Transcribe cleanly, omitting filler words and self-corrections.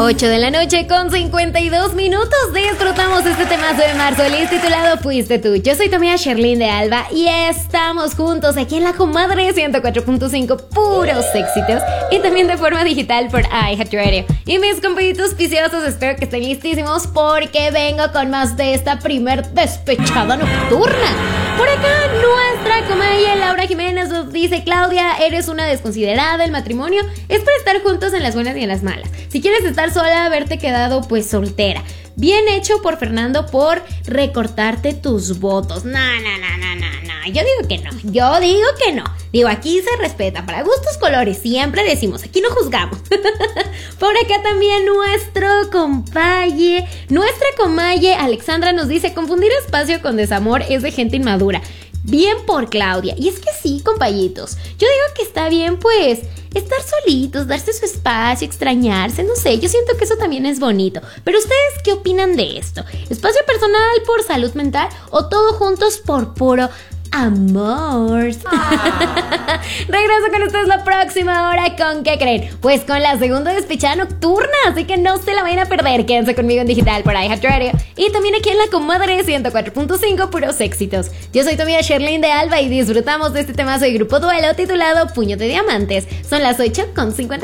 8 de la noche con 52 minutos. Disfrutamos este temazo de Marsolis titulado Fuiste tú. Yo soy tu amiga Sherlyn de Alba y estamos juntos aquí en La Comadre 104.5, puros éxitos, y también de forma digital por iHeartRadio. Y mis compañitos viciosos, espero que estén listísimos porque vengo con más de esta primer despechada nocturna. Por acá nuestra comadre Laura Jiménez nos dice: Claudia, eres una desconsiderada, el matrimonio es para estar juntos en las buenas y en las malas. Si quieres estar sola, haberte quedado pues soltera. Bien hecho por Fernando por recortarte tus votos. No. Yo digo que no. Digo, aquí se respeta. Para gustos, colores. Siempre decimos, aquí no juzgamos. Por acá también nuestra comalle Alexandra nos dice: confundir espacio con desamor es de gente inmadura. Bien por Claudia. Y es que sí, compañitos, yo digo que está bien pues estar solitos, darse su espacio, extrañarse, no sé, yo siento que eso también es bonito. Pero ¿ustedes qué opinan de esto? ¿Espacio personal por salud mental o todo juntos por puro amor? Regreso con ustedes la próxima hora. ¿Con qué creen? Pues con la segunda despechada nocturna, así que no se la vayan a perder. Quédense conmigo en digital por iHeartRadio y también aquí en La Comadre 104.5, puros éxitos. Yo soy tu amiga Sherlyn de Alba y disfrutamos de este temazo de Grupo Duelo titulado Puño de Diamantes. Son las 8:50.